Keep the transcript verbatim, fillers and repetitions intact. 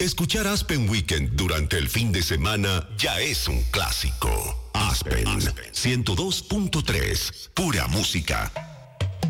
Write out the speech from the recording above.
Escuchar Aspen Weekend durante el fin de semana ya es un clásico. Aspen, ciento dos punto tres, pura música.